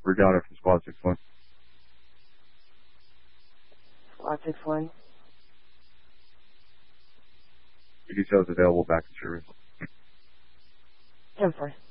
Regatta from Squad 6-1. Squad 6-1. Your details available back in service. 10-4.